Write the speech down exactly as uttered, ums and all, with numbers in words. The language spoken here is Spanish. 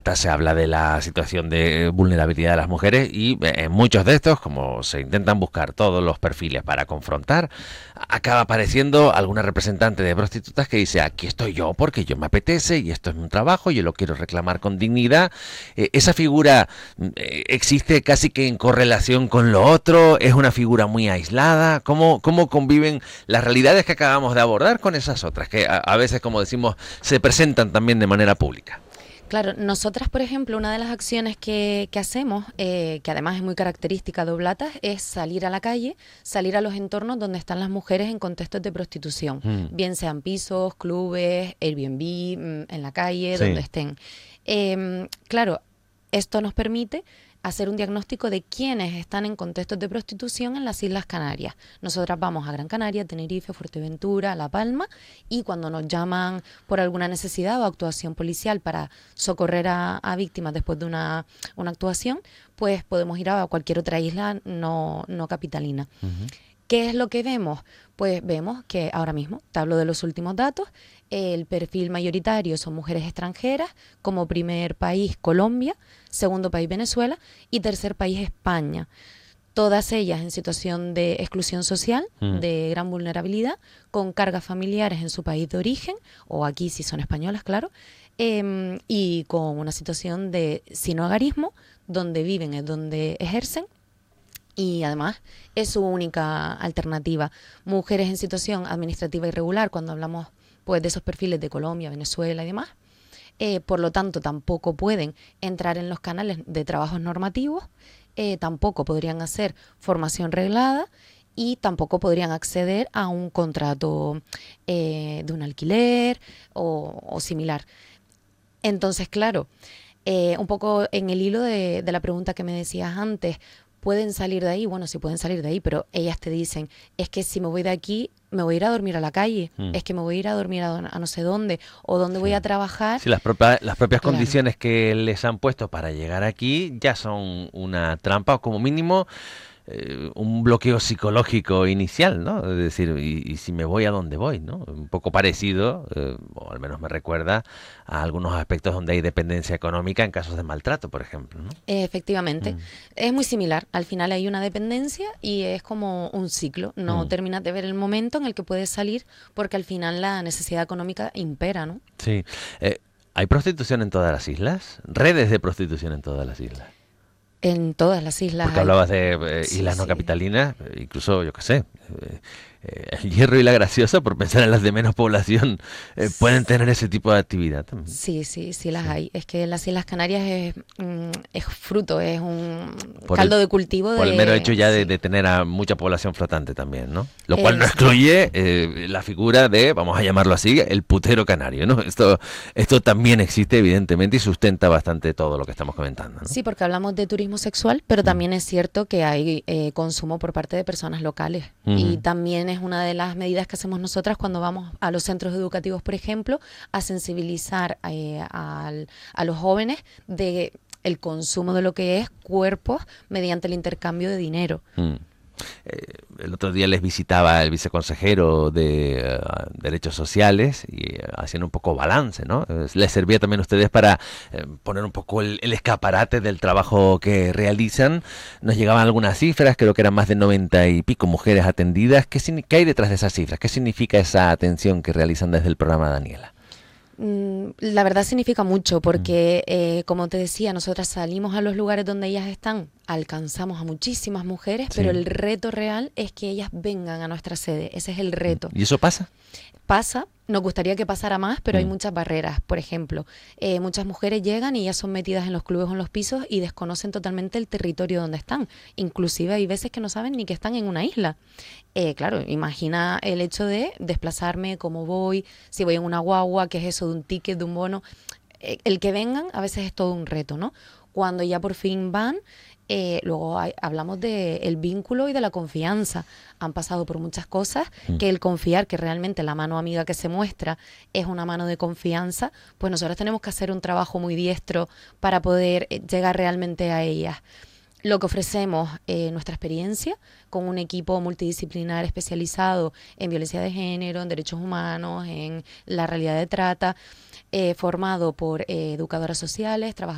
Se habla de la situación de vulnerabilidad de las mujeres y en muchos de estos, como se intentan buscar todos los perfiles para confrontar, acaba apareciendo alguna representante de prostitutas que dice: aquí estoy yo porque yo me apetece y esto es un trabajo, yo lo quiero reclamar con dignidad. Eh, esa figura eh, existe casi que en correlación con lo otro, es una figura muy aislada. ¿Cómo, cómo conviven las realidades que acabamos de abordar con esas otras que a, a veces, como decimos, se presentan también de manera pública? Claro, nosotras, por ejemplo, una de las acciones que, que hacemos, eh, que además es muy característica de Oblatas, es salir a la calle, salir a los entornos donde están las mujeres en contextos de prostitución, Mm. bien sean pisos, clubes, Airbnb, mm, en la calle, Sí. donde estén. Eh, claro, esto nos permite hacer un diagnóstico de quiénes están en contextos de prostitución en las Islas Canarias. Nosotras vamos a Gran Canaria, Tenerife, Fuerteventura, La Palma, y cuando nos llaman por alguna necesidad o actuación policial para socorrer a, a víctimas después de una, una actuación, pues podemos ir a cualquier otra isla no, no capitalina. Uh-huh. ¿Qué es lo que vemos? Pues vemos que ahora mismo, te hablo de los últimos datos, el perfil mayoritario son mujeres extranjeras, como primer país Colombia, segundo país Venezuela y tercer país España. Todas ellas en situación de exclusión social, mm. de gran vulnerabilidad, con cargas familiares en su país de origen, o aquí si son españolas, claro, eh, y con una situación de sinogarismo, donde viven es donde ejercen, y además es su única alternativa. Mujeres en situación administrativa irregular, cuando hablamos pues de esos perfiles de Colombia, Venezuela y demás, eh, por lo tanto tampoco pueden entrar en los canales de trabajos normativos, eh, tampoco podrían hacer formación reglada y tampoco podrían acceder a un contrato eh, de un alquiler o, o similar. Entonces, claro, eh, un poco en el hilo de, de la pregunta que me decías antes, ¿pueden salir de ahí? Bueno, sí pueden salir de ahí, pero ellas te dicen, es que si me voy de aquí, me voy a ir a dormir a la calle, mm. es que me voy a ir a dormir a, a no sé dónde, o dónde sí. voy a trabajar. Sí, las, propia, las propias claro. condiciones que les han puesto para llegar aquí ya son una trampa, o como mínimo eh, un bloqueo psicológico inicial, ¿no? Es decir, y, y si me voy, ¿a dónde voy? ¿No? Un poco parecido, eh, o al menos me recuerda a algunos aspectos donde hay dependencia económica en casos de maltrato, por ejemplo, ¿no? Efectivamente, mm. es muy similar. Al final hay una dependencia y es como un ciclo. No mm. terminas de ver el momento en el que puedes salir porque al final la necesidad económica impera, ¿no? Sí. Eh, ¿Hay prostitución en todas las islas? ¿Redes de prostitución en todas las islas? En todas las islas. Porque hay... hablabas de eh, sí, islas no sí. capitalinas, incluso, yo qué sé, eh, eh, el Hierro y la Graciosa, por pensar en las de menos población, eh, pueden tener ese tipo de actividad también. Sí, sí, sí las sí. hay. Es que las Islas Canarias es, mm, es fruto, es un por caldo el, de cultivo. Por de, el mero hecho ya sí. de, de tener a mucha población flotante también, ¿no? Lo cual no excluye eh, la figura de, vamos a llamarlo así, el putero canario, ¿no? Esto, esto también existe, evidentemente, y sustenta bastante todo lo que estamos comentando, ¿no? Sí, porque hablamos de turismo sexual, pero también mm. es cierto que hay eh, consumo por parte de personas locales. Mm. Y también es una de las medidas que hacemos nosotras cuando vamos a los centros educativos, por ejemplo, a sensibilizar eh, a, a los jóvenes de el consumo de lo que es cuerpos mediante el intercambio de dinero. Mm. Eh, el otro día les visitaba el viceconsejero de uh, Derechos Sociales y uh, haciendo un poco balance, ¿no? Eh, les servía también a ustedes para eh, poner un poco el, el escaparate del trabajo que realizan. Nos llegaban algunas cifras, creo que eran más de noventa y pico mujeres atendidas. ¿Qué, ¿Qué hay detrás de esas cifras? ¿Qué significa esa atención que realizan desde el programa Daniela? La verdad significa mucho porque, eh, como te decía, nosotras salimos a los lugares donde ellas están, alcanzamos a muchísimas mujeres, sí. pero el reto real es que ellas vengan a nuestra sede. Ese es el reto. ¿Y eso pasa? Pasa, nos gustaría que pasara más, pero mm. hay muchas barreras. Por ejemplo, eh, muchas mujeres llegan y ya son metidas en los clubes o en los pisos y desconocen totalmente el territorio donde están. Inclusive hay veces que no saben ni que están en una isla. Eh, claro, imagina el hecho de desplazarme, cómo voy, si voy en una guagua, qué es eso de un ticket, de un bono. Eh, el que vengan a veces es todo un reto, ¿no? Cuando ya por fin van, eh, luego hay, hablamos del vínculo y de la confianza. Han pasado por muchas cosas, mm. que el confiar, que realmente la mano amiga que se muestra es una mano de confianza, pues nosotros tenemos que hacer un trabajo muy diestro para poder llegar realmente a ellas. Lo que ofrecemos, eh, nuestra experiencia con un equipo multidisciplinar especializado en violencia de género, en derechos humanos, en la realidad de trata, eh, formado por eh, educadoras sociales, trabajadoras